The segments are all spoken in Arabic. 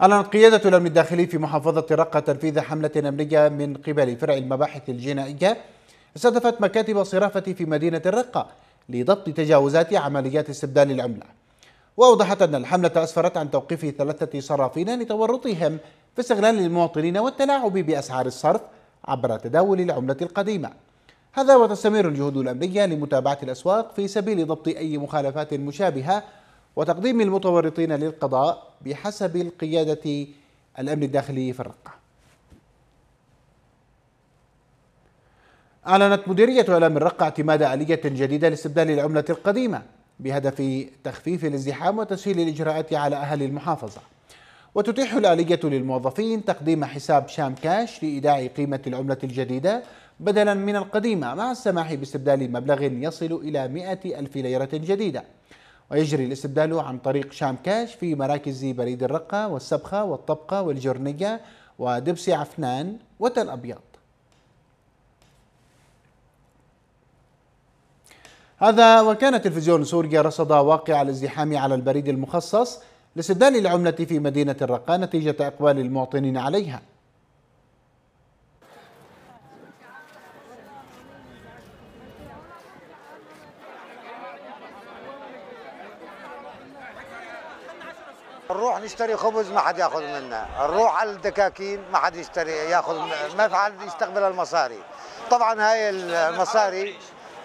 أعلنت قيادة الأمن الداخلي في محافظة رقة تنفيذ حملة أمنية من قبل فرع المباحث الجنائية استهدفت مكاتب صرافة في مدينة الرقة لضبط تجاوزات عمليات استبدال العملة. وأوضحت أن الحملة أسفرت عن توقيف 3 صرافين لتورطهم في استغلال المواطنين والتلاعب بأسعار الصرف عبر تداول العملة القديمة. هذا وتستمر الجهود الأمنية لمتابعة الأسواق في سبيل ضبط أي مخالفات مشابهة وتقديم المتورطين للقضاء بحسب القيادة الأمن الداخلي في الرقة. أعلنت مديرية إعلام الرقة اعتماد آلية جديدة لاستبدال العملة القديمة بهدف تخفيف الازدحام وتسهيل الإجراءات على أهل المحافظة. وتتيح الآلية للموظفين تقديم حساب شام كاش لإيداع قيمة العملة الجديدة بدلا من القديمة، مع السماح باستبدال مبلغ يصل إلى 100,000 ليرة جديدة. ويجري الاستبدال عن طريق شام كاش في مراكز بريد الرقة والسبخة والطبقة والجرنية ودبس عفنان وتل أبيض. هذا وكان تلفزيون سوريا رصد واقع الازدحام على البريد المخصص لاستبدال العملة في مدينة الرقة نتيجة إقبال المواطنين عليها. نروح نشتري خبز ما حد ياخذ منا، نروح على الدكاكين ما حد يشتري ياخذ، ما في حد يستقبل المصاري. طبعا هاي المصاري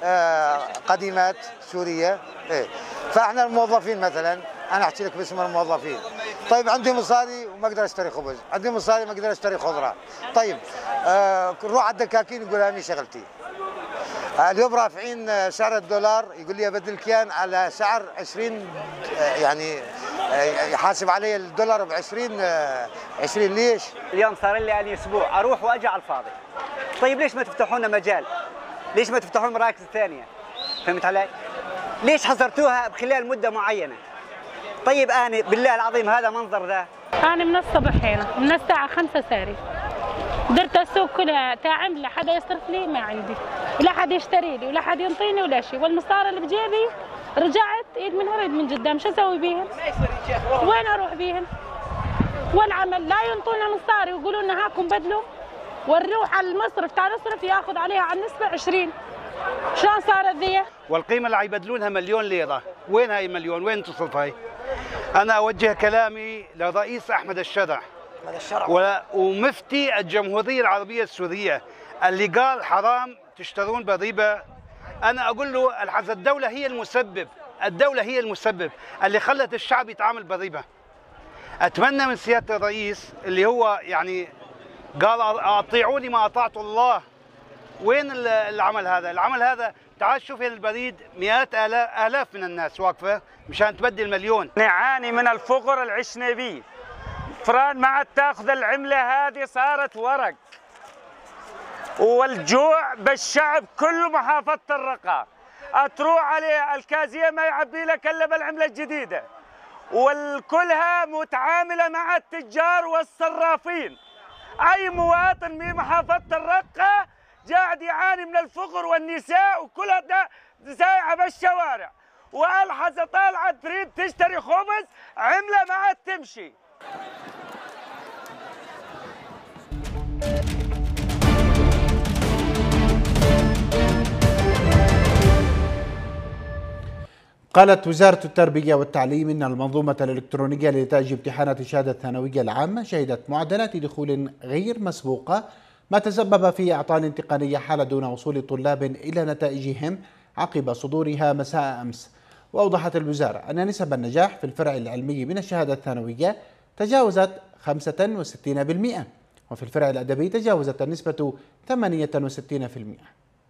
قديمات سوريه، فاحنا الموظفين مثلا انا احكي لك باسم الموظفين، طيب عندي مصاري وما اقدر اشتري خبز، عندي مصاري ما اقدر اشتري خضره، طيب نروح على الدكاكين يقول هاني شغلتي. اليوم رافعين سعر الدولار، يقول لي ابدلك اياه على سعر 20، يعني يحاسب علي الدولار ب 20. ليش؟ اليوم صار لي يعني اسبوع اروح واجي على الفاضي. طيب ليش ما تفتحوا لنا مجال؟ ليش ما تفتحون مراكز ثانيه؟ فهمت علي؟ ليش حصرتوها بخلال مده معينه؟ طيب انا بالله العظيم هذا منظر ذا. انا من الصبح هنا من الساعه 5 ساري، درت السوق كلها تعم، لا حدا يصرف لي ما عندي، ولا حدا يشتري لي، ولا حدا ينطيني ولا شيء، والمصاري اللي بجيبي رجعت ايد من ورا ايد من قدام، شو اسوي بيهم؟ وين اروح بيهم؟ والعمل لا ينطونا مصاري ويقولوا لنا هاكم بدلوا، ونروح على المصرف تاع نصرف ياخذ عليها على النسبه 20. شلون صارت ذي؟ والقيمه اللي عيبدلونها مليون ليره، وين هاي مليون؟ وين تصرف هاي؟ انا اوجه كلامي لرئيس احمد الشرع ومفتي الجمهوريه العربيه السوريه اللي قال حرام تشترون بضيبه. انا اقول له الدوله هي المسبب، الدوله هي المسبب اللي خلت الشعب يتعامل بضيبه. اتمنى من سياده الرئيس اللي هو يعني قال اطيعوني ما اطعت الله، وين العمل هذا؟ العمل هذا تعال شوف هنا البريد مئات آلاف من الناس واقفه مشان تبدل مليون. نعاني من الفقر اللي عشنا به، فران ما عاد تاخذ العمله هذه، صارت ورق، والجوع بالشعب كل محافظه الرقه. تروح عليه الكازيه ما يعبي لك الا بالعمله الجديده، والكلها متعامله مع التجار والصرافين. اي مواطن من محافظه الرقه قاعد يعاني من الفقر، والنساء وكلها سايعه بالشوارع، والحظه طالعه تريد تشتري خبز عمله ما عاد تمشي. قالت وزارة التربية والتعليم إن المنظومة الإلكترونية لنتائج امتحانات الشهادة الثانوية العامة شهدت معدلات دخول غير مسبوقة، ما تسبب في أعطال انتقالية حال دون وصول طلاب إلى نتائجهم عقب صدورها مساء أمس. وأوضحت الوزارة أن نسب النجاح في الفرع العلمي من الشهادة الثانوية تجاوزت 65%، وفي الفرع الأدبي تجاوزت النسبة 68%.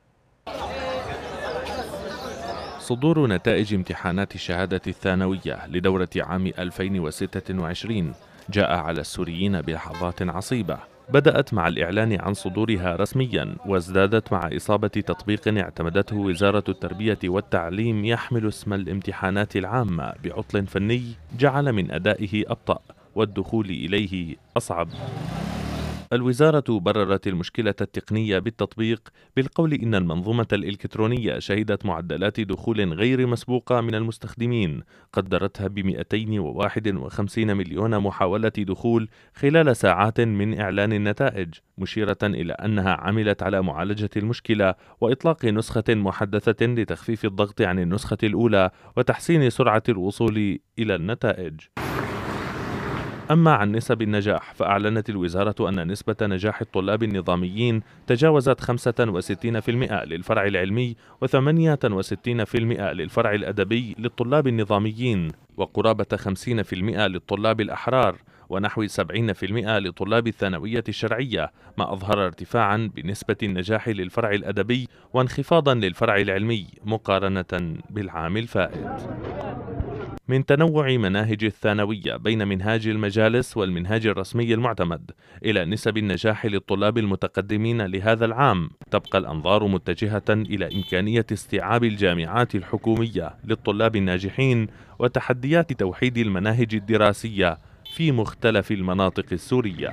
صدور نتائج امتحانات الشهادة الثانوية لدورة عام 2026 جاء على السوريين بلحظات عصيبة، بدأت مع الإعلان عن صدورها رسميا، وازدادت مع إصابة تطبيق اعتمدته وزارة التربية والتعليم يحمل اسم الامتحانات العامة بعطل فني جعل من أدائه أبطأ والدخول إليه أصعب. الوزارة بررت المشكلة التقنية بالتطبيق بالقول إن المنظومة الإلكترونية شهدت معدلات دخول غير مسبوقة من المستخدمين قدرتها ب 251 مليون محاولة دخول خلال ساعات من إعلان النتائج، مشيرة إلى أنها عملت على معالجة المشكلة وإطلاق نسخة محدثة لتخفيف الضغط عن النسخة الأولى وتحسين سرعة الوصول إلى النتائج. أما عن نسب النجاح فأعلنت الوزارة أن نسبة نجاح الطلاب النظاميين تجاوزت 65% للفرع العلمي و68% للفرع الأدبي للطلاب النظاميين، وقرابة 50% للطلاب الأحرار، ونحو 70% لطلاب الثانوية الشرعية، ما أظهر ارتفاعا بنسبة النجاح للفرع الأدبي وانخفاضا للفرع العلمي مقارنة بالعام الفائت. من تنوع مناهج الثانوية بين منهاج المجالس والمنهاج الرسمي المعتمد إلى نسب النجاح للطلاب المتقدمين لهذا العام، تبقى الأنظار متجهة إلى إمكانية استيعاب الجامعات الحكومية للطلاب الناجحين وتحديات توحيد المناهج الدراسية في مختلف المناطق السورية.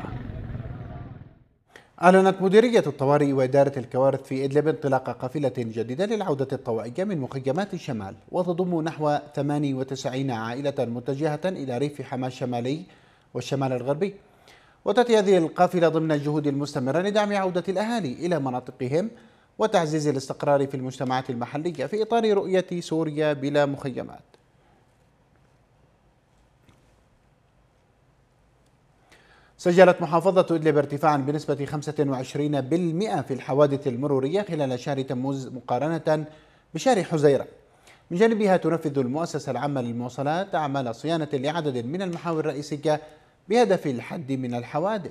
أعلنت مديرية الطوارئ وإدارة الكوارث في إدلب انطلاق قافلة جديدة للعودة الطوعية من مخيمات الشمال، وتضم نحو 98 عائلة متجهة إلى ريف حماة الشمالي والشمال الغربي. وتأتي هذه القافلة ضمن الجهود المستمرة لدعم عودة الأهالي إلى مناطقهم وتعزيز الاستقرار في المجتمعات المحلية في إطار رؤية سوريا بلا مخيمات. سجلت محافظة إدلب ارتفاعا بنسبة 25% في الحوادث المرورية خلال شهر تموز مقارنة بشهر حزيرة. من جانبها تنفذ المؤسسة العامة للمواصلات أعمال صيانة لعدد من المحاور الرئيسية بهدف الحد من الحوادث.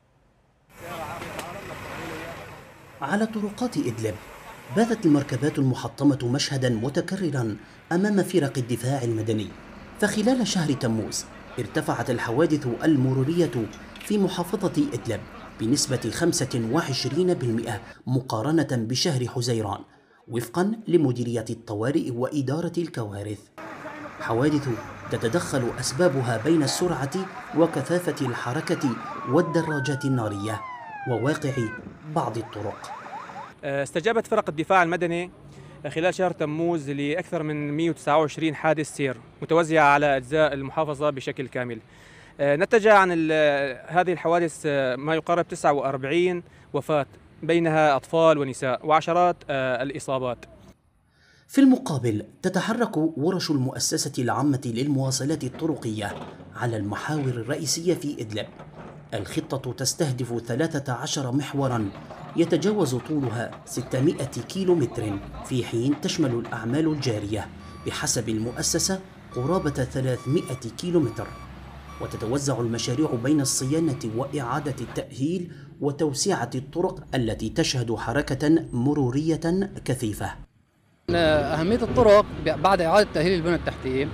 على طرقات إدلب باتت المركبات المحطمة مشهدا متكررا أمام فرق الدفاع المدني، فخلال شهر تموز ارتفعت الحوادث المرورية في محافظة إدلب بنسبة 25% مقارنة بشهر حزيران وفقا لمديرية الطوارئ وإدارة الكوارث. حوادث تتدخل أسبابها بين السرعة وكثافة الحركة والدراجات النارية وواقع بعض الطرق. استجابت فرق الدفاع المدني خلال شهر تموز لأكثر من 129 حادث سير متوزعة على أجزاء المحافظة بشكل كامل. نتج عن هذه الحوادث ما يقارب 49 وفاة بينها أطفال ونساء وعشرات الإصابات. في المقابل تتحرك ورش المؤسسة العامة للمواصلات الطرقية على المحاور الرئيسية في إدلب. الخطة تستهدف 13 محورا يتجاوز طولها 600 كيلومتر، في حين تشمل الأعمال الجارية بحسب المؤسسة قرابة 300 كيلومتر، وتتوزع المشاريع بين الصيانة وإعادة التأهيل وتوسعة الطرق التي تشهد حركة مرورية كثيفة. أهمية الطرق بعد إعادة تأهيل البنى التحتية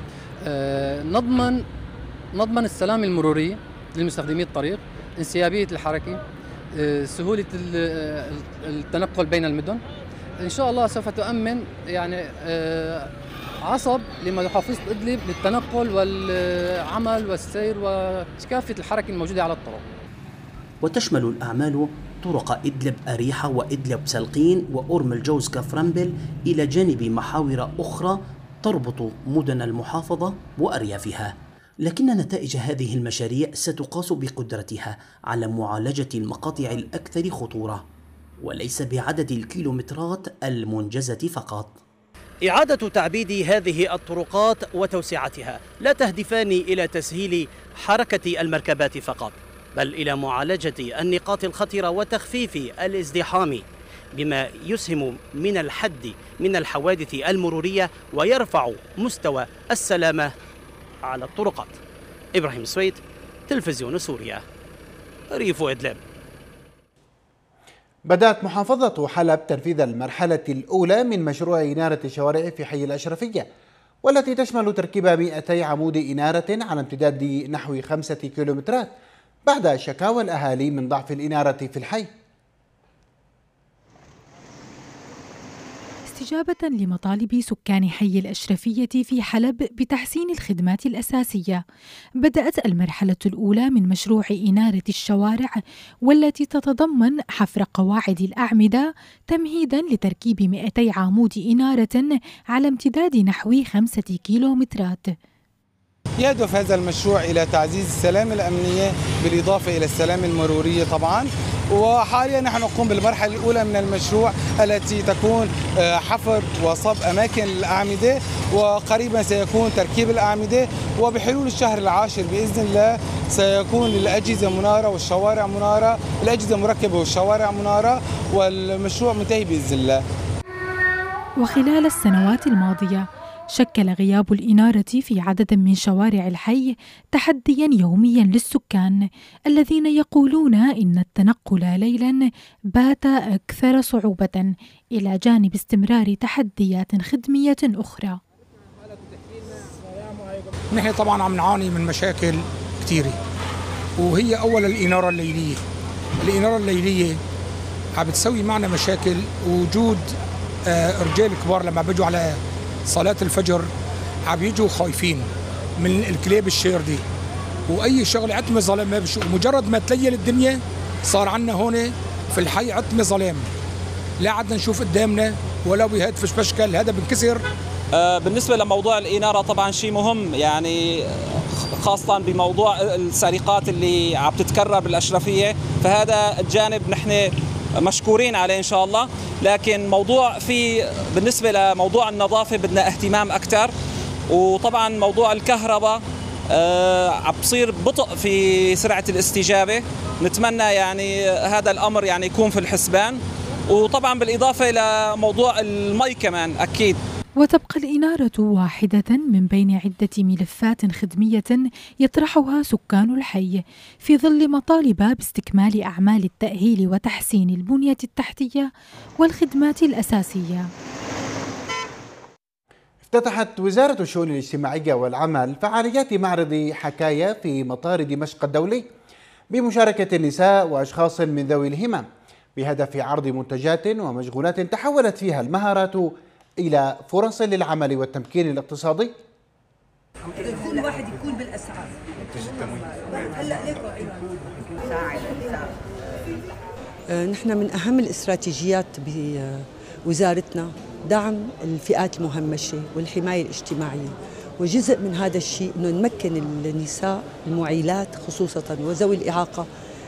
نضمن السلام المروري للمستخدمي الطريق، انسيابية الحركة، سهولة التنقل بين المدن. إن شاء الله سوف تؤمن عصب لمحافظة إدلب للتنقل والعمل والسير وكافة الحركة الموجودة على الطرق. وتشمل الأعمال طرق إدلب أريحة وإدلب سلقين وأورم الجوز كفرنبل إلى جانب محاور أخرى تربط مدن المحافظة وأريافها. لكن نتائج هذه المشاريع ستقاس بقدرتها على معالجة المقاطع الأكثر خطورة وليس بعدد الكيلومترات المنجزة فقط. إعادة تعبيد هذه الطرقات وتوسعتها لا تهدفان إلى تسهيل حركة المركبات فقط، بل إلى معالجة النقاط الخطرة وتخفيف الازدحام، بما يسهم من الحد من الحوادث المرورية ويرفع مستوى السلامة على الطرقات. إبراهيم سويد، تلفزيون سوريا، ريف إدلب. بدأت محافظة حلب تنفيذ المرحلة الأولى من مشروع إنارة الشوارع في حي الأشرفية، والتي تشمل تركيب 200 عمود إنارة على امتداد نحو 5 كيلومترات بعد شكاوى الأهالي من ضعف الإنارة في الحي. واستجابة لمطالب سكان حي الأشرفية في حلب بتحسين الخدمات الأساسية، بدأت المرحلة الأولى من مشروع إنارة الشوارع والتي تتضمن حفر قواعد الأعمدة تمهيداً لتركيب 200 عمود إنارة على امتداد نحو 5 كيلومترات. يهدف هذا المشروع إلى تعزيز السلامة الأمنية بالإضافة إلى السلامة المرورية طبعاً. وحاليا نحن نقوم بالمرحلة الأولى من المشروع التي تكون حفر وصب أماكن الأعمدة، وقريبا سيكون تركيب الأعمدة، وبحلول الشهر العاشر بإذن الله سيكون الأجهزة منارة والشوارع منارة، الأجهزة مركبة والشوارع منارة، والمشروع منتهي بإذن الله. وخلال السنوات الماضية شكل غياب الإنارة في عدد من شوارع الحي تحدياً يومياً للسكان الذين يقولون إن التنقل ليلاً بات أكثر صعوبة إلى جانب استمرار تحديات خدمية أخرى. نحن طبعاً عم نعاني من مشاكل كثيرة، وهي أولاً الإنارة الليلية. الإنارة الليلية عم بتسوي معنا مشاكل، وجود رجال كبار لما بيجوا على صلاة الفجر عم يجوا خايفين من الكلاب الشاردة، وأي شغلة عتمة ظلام ما بشوف. مجرد ما تليل الدنيا صار عنا هون في الحي عتمة ظلام، لا عدنا نشوف قدامنا ولا بهدفش بشكل، هذا بنكسر. بالنسبة لموضوع الإنارة طبعا شيء مهم، يعني خاصة بموضوع السرقات اللي عم تتكرر بالأشرفية، فهذا الجانب نحن مشكورين عليه إن شاء الله. لكن بالنسبة لموضوع النظافة بدنا اهتمام أكثر، وطبعا موضوع الكهرباء عم بصير بطء في سرعة الاستجابة، نتمنى يعني هذا الأمر يعني يكون في الحسبان، وطبعا بالإضافة إلى موضوع المي كمان أكيد. وتبقى الإنارة واحدة من بين عدة ملفات خدمية يطرحها سكان الحي في ظل مطالب باستكمال أعمال التأهيل وتحسين البنية التحتية والخدمات الأساسية. افتتحت وزارة الشؤون الاجتماعية والعمل فعاليات معرض حكاية في مطار دمشق الدولي بمشاركة النساء وأشخاص من ذوي الهمم بهدف عرض منتجات ومشغولات تحولت فيها المهارات إلى فرص للعمل والتمكين الاقتصادي. كل واحد يكون بالأسعار. نحن من أهم الاستراتيجيات بوزارتنا دعم الفئات المهمشة والحماية الاجتماعية، وجزء من هذا الشيء أنه نمكن النساء المعيلات خصوصا وذوي الإعاقة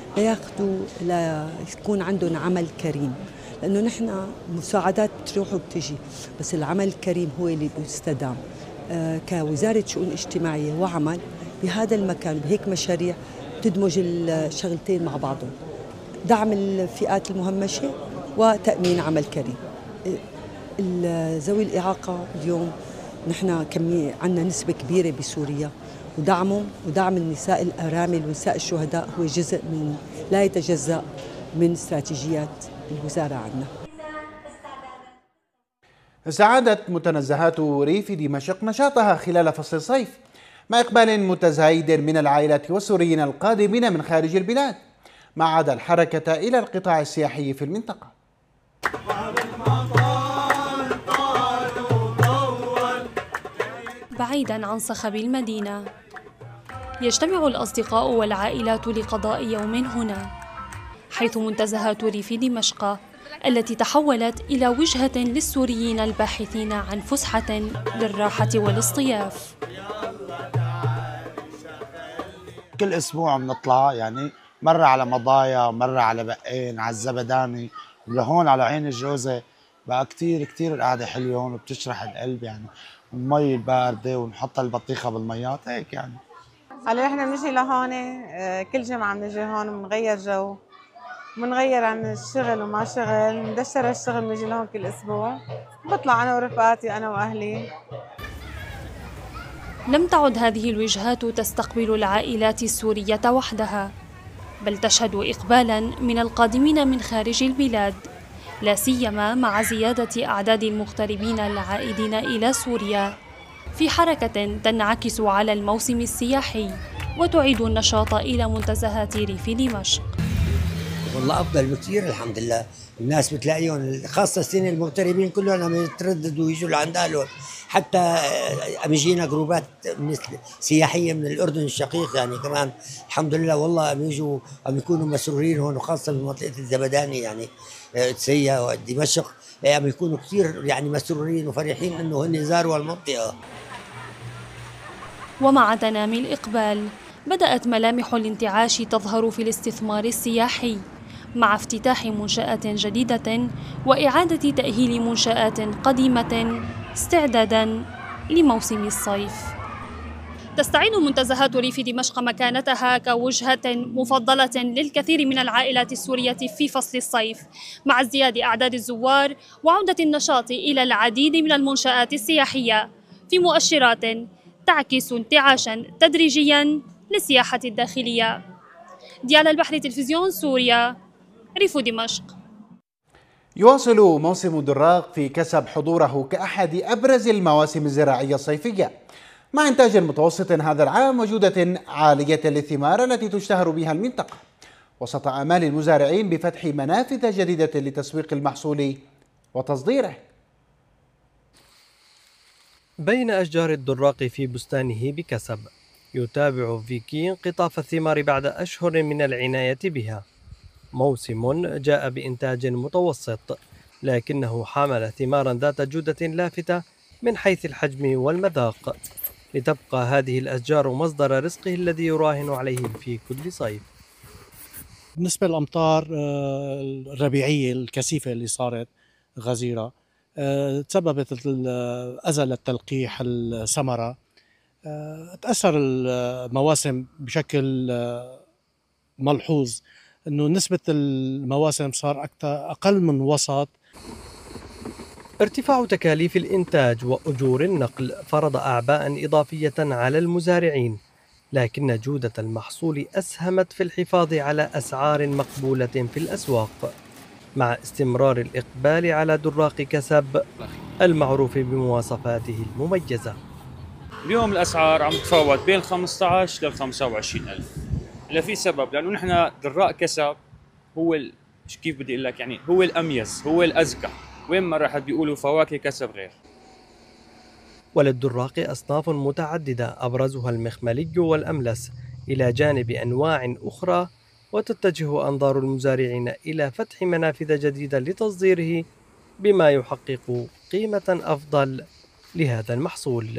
ليكون عندهم عمل كريم، لأنه نحن مساعدات بتروح وبتجي، بس العمل الكريم هو اللي بيستدام. كوزارة شؤون اجتماعية وعمل بهذا المكان بهيك مشاريع تدمج الشغلتين مع بعضهم، دعم الفئات المهمشة وتأمين عمل كريم. ذوي الإعاقة اليوم نحن عندنا نسبة كبيرة بسوريا، ودعمهم ودعم النساء الأرامل ونساء الشهداء هو جزء من لا يتجزأ من استراتيجيات الوزارة عنا. ساعدت متنزهات ريف دمشق نشاطها خلال فصل الصيف مع إقبال متزايد من العائلات والسوريين القادمين من خارج البلاد، ما عاد الحركة إلى القطاع السياحي في المنطقة. بعيداً عن صخب المدينة يجتمع الأصدقاء والعائلات لقضاء يوم هنا، حيث منتزهات ريف دمشق التي تحولت إلى وجهة للسوريين الباحثين عن فسحة للراحة والاصطياف. كل أسبوع بنطلع، يعني مرة على مضايا، مرة على بقين، على الزبداني، ولهون على عين الجوزة. بقى كتير القعدة حلوة هون وبتشرح القلب، يعني المي الباردة ونحط البطيخة بالميات هيك يعني. هلا احنا بنجي لهون كل جمعة بنجي هون بنغير جو، بنغير عن الشغل وما شغل، ندشر الشغل بنجي لهون كل اسبوع، بطلع انا ورفقاتي انا واهلي. لم تعد هذه الوجهات تستقبل العائلات السورية وحدها، بل تشهد إقبالا من القادمين من خارج البلاد، لا سيما مع زيادة أعداد المغتربين العائدين إلى سوريا، في حركة تنعكس على الموسم السياحي وتعيد النشاط إلى منتزهات ريف دمشق. والله أفضل بكثير الحمد لله. الناس بتلاقيهم خاصة السنة المغتربين كلهم عم يترددوا ويجوا لعند أهلهم، حتى عم يجينا جروبات سياحية من الأردن الشقيق يعني كمان الحمد لله. والله عم يجوا عم يكونوا مسرورين هون، وخاصة بمنطقة الزبداني يعني تسيا ودمشق عم يكونوا كثير يعني مسرورين وفرحين إنه هن زاروا المنطقة. ومع تنامي الإقبال بدأت ملامح الانتعاش تظهر في الاستثمار السياحي مع افتتاح منشآت جديدة وإعادة تأهيل منشآت قديمة استعداداً لموسم الصيف. تستعيد منتزهات ريف دمشق مكانتها كوجهة مفضلة للكثير من العائلات السورية في فصل الصيف، مع ازدياد أعداد الزوار وعودة النشاط إلى العديد من المنشآت السياحية في مؤشرات تعكس انتعاشاً تدريجياً للسياحة الداخلية. ديال البحر، تلفزيون سوريا، ريف دمشق. يواصل موسم الدراق في كسب حضوره كأحد أبرز المواسم الزراعية الصيفية، مع إنتاج متوسط هذا العام وجودة عالية للثمار التي تشتهر بها المنطقة، وسط آمال المزارعين بفتح منافذ جديدة لتسويق المحصول وتصديره. بين أشجار الدراق في بستانه بكسب، يتابع فيكي انقطاف الثمار بعد أشهر من العناية بها. موسم جاء بإنتاج متوسط، لكنه حامل ثمارا ذات جودة لافتة من حيث الحجم والمذاق، لتبقى هذه الأشجار مصدر رزقه الذي يراهن عليه في كل صيف. بالنسبة للأمطار الربيعية الكثيفة اللي صارت غزيرة تسببت أزل تلقيح الثمرة، تأثر المواسم بشكل ملحوظ، أنه نسبة المواسم صار أقل من وسط. ارتفاع تكاليف الإنتاج وأجور النقل فرض أعباء إضافية على المزارعين، لكن جودة المحصول أسهمت في الحفاظ على أسعار مقبولة في الأسواق، مع استمرار الإقبال على دراق كسب المعروف بمواصفاته المميزة. اليوم الأسعار عم تتفاوت بين 15 لل 25,000. في سبب، لأنه نحن دراق كسب هو كيف بدي أقول لك يعني هو الأميز، هو الأزكى، وين ما راح بيقولوا فواكه كسب غير. وللدراق أصناف متعددة أبرزها المخملي والأملس، إلى جانب أنواع أخرى، وتتجه أنظار المزارعين إلى فتح منافذ جديدة لتصديره بما يحقق قيمة أفضل لهذا المحصول.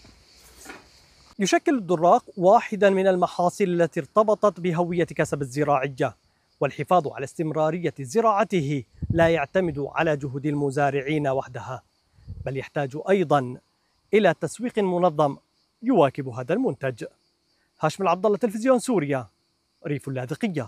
يشكل الدراق واحدا من المحاصيل التي ارتبطت بهوية كسب الزراعية، والحفاظ على استمرارية زراعته لا يعتمد على جهود المزارعين وحدها، بل يحتاج أيضا إلى تسويق منظم يواكب هذا المنتج. هاشم العبد الله، تلفزيون سوريا، ريف اللاذقية.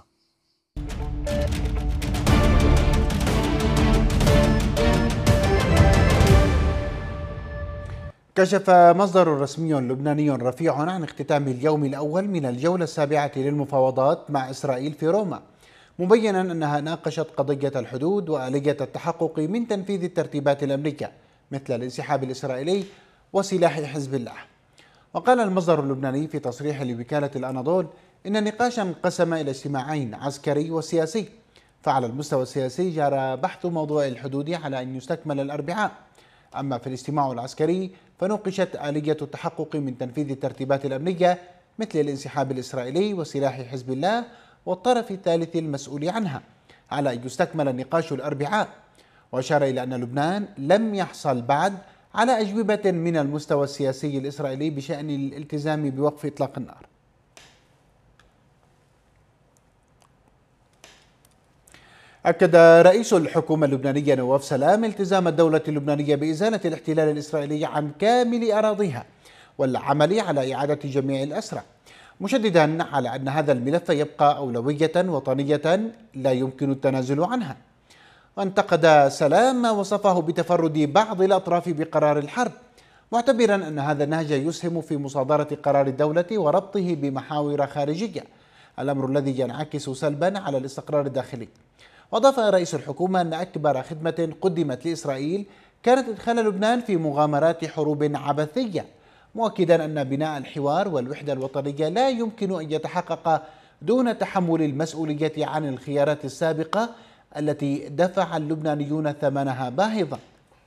كشف مصدر رسمي لبناني رفيع عن اختتام اليوم الأول من الجولة السابعة للمفاوضات مع إسرائيل في روما، مبينا أنها ناقشت قضية الحدود وآلية التحقق من تنفيذ الترتيبات الأمنية مثل الانسحاب الإسرائيلي وسلاح حزب الله. وقال المصدر اللبناني في تصريح لوكالة الأناضول إن النقاش انقسم إلى اجتماعين عسكري وسياسي، فعلى المستوى السياسي جرى بحث موضوع الحدود على أن يستكمل الأربعاء، أما في الاجتماع العسكري فنوقشت آلية التحقق من تنفيذ الترتيبات الأمنية مثل الانسحاب الإسرائيلي وسلاح حزب الله والطرف الثالث المسؤول عنها، على أن يستكمل النقاش الأربعاء. وأشار إلى أن لبنان لم يحصل بعد على أجوبة من المستوى السياسي الإسرائيلي بشأن الالتزام بوقف إطلاق النار. أكد رئيس الحكومة اللبنانية نواف سلام التزام الدولة اللبنانية بإزالة الاحتلال الإسرائيلي عن كامل أراضيها والعمل على إعادة جميع الأسرى، مشددا على أن هذا الملف يبقى أولوية وطنية لا يمكن التنازل عنها. وانتقد سلام ما وصفه بتفرد بعض الأطراف بقرار الحرب، معتبرا أن هذا النهج يسهم في مصادرة قرار الدولة وربطه بمحاور خارجية، الأمر الذي ينعكس سلبا على الاستقرار الداخلي. وأضاف رئيس الحكومة أن أكبر خدمة قدمت لإسرائيل كانت إدخال لبنان في مغامرات حروب عبثية، مؤكدا أن بناء الحوار والوحدة الوطنية لا يمكن أن يتحقق دون تحمل المسؤولية عن الخيارات السابقة التي دفع اللبنانيون ثمنها باهظا.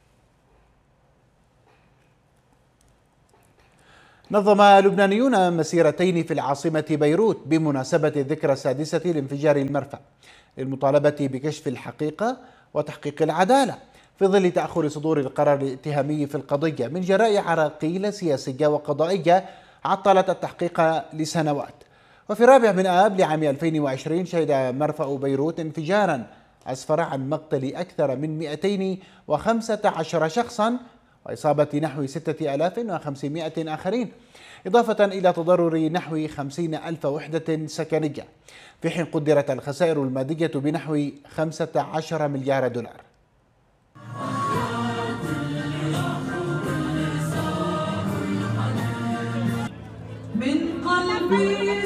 نظم لبنانيون مسيرتين في العاصمة بيروت بمناسبة الذكرى السادسة لانفجار المرفأ للمطالبة بكشف الحقيقة وتحقيق العدالة في ظل تأخر صدور القرار الاتهامي في القضية من جراء عراقيل سياسية وقضائية عطلت التحقيق لسنوات. وفي 4 آب لعام 2020 شهد مرفأ بيروت انفجارا أسفر عن مقتل أكثر من 215 شخصا وإصابة نحو 6500 آخرين، إضافة إلى تضرر نحو 50,000 وحدة سكنية، في حين قدرت الخسائر المادية بنحو 15 مليار دولار. من قلبي